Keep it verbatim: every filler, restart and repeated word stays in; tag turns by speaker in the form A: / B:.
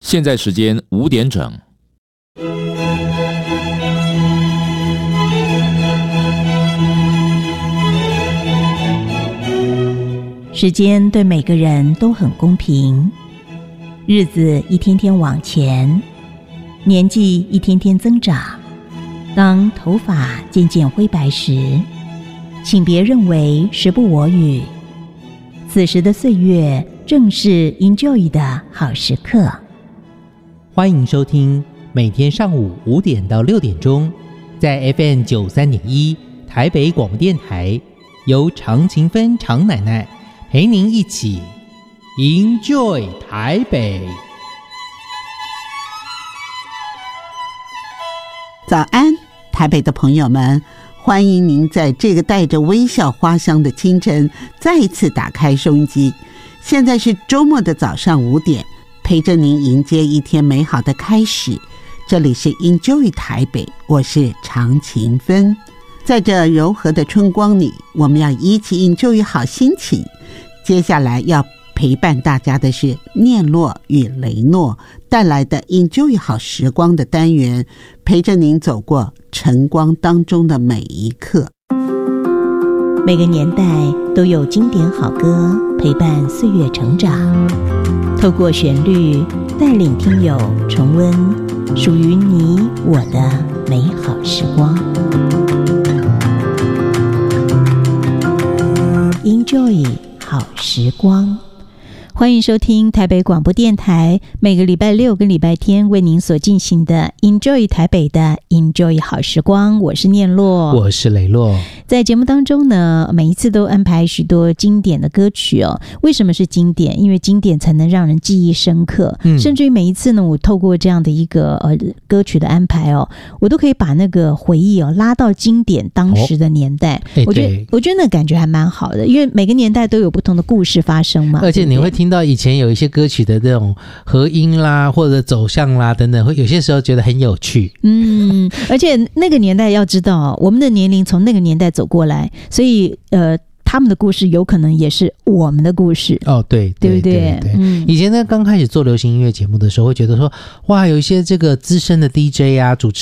A: 现在时间五点整。
B: 时间对每个人都很公平，日子一天天往前，年纪一天天增长。当头发渐渐灰白时，请别认为时不我与，此时的岁月正是 enjoy 的好时刻。
C: 欢迎收听每天上午五点到六点钟，在 F M 九三点一台北广播电台，由常勤芬常奶奶陪您一起 enjoy 台北。
D: 早安，台北的朋友们，欢迎您在这个带着微笑花香的清晨再一次打开收音机。现在是周末的早上五点，陪着您迎接一天美好的开始。这里是 enjoy 台北，我是常勤芬。在这柔和的春光里，我们要一起 enjoy 好心情。接下来要陪伴大家的是念洛与雷诺带来的 enjoy 好时光的单元，陪着您走过晨光当中的每一刻。
B: 每个年代都有经典好歌陪伴岁月成长，透过旋律带领听友重温属于你我的美好时光。 Enjoy 好时光，欢迎收听台北广播电台每个礼拜六跟礼拜天为您所进行的 Enjoy 台北的 Enjoy 好时光。我是念洛，
C: 我是雷洛。
B: 在节目当中呢，每一次都安排许多经典的歌曲哦。为什么是经典？因为经典才能让人记忆深刻。嗯、甚至于每一次呢，我透过这样的一个呃歌曲的安排哦，我都可以把那个回忆哦拉到经典当时的年代。哦、我觉得我觉得那感觉还蛮好的，因为每个年代都有不同的故事发生嘛。
C: 而且你会听到以前有一些歌曲的这种和音啦，或者走向啦等等，会有些时候觉得很有趣。嗯，
B: 而且那个年代要知道，我们的年龄从那个年代走过来，所以呃。他们的故事有可能也是我们的故事
C: 哦，对对不对？对对对、嗯、以前呢，刚开始做流行音乐节目的时候，会觉得说，哇，有一些这个资深的 D J 啊、主持